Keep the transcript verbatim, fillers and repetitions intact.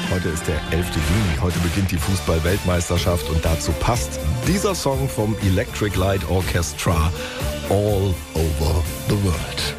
Heute ist der elfte Juni. Heute beginnt die Fußball-Weltmeisterschaft und dazu passt dieser Song vom Electric Light Orchestra, All Over the World.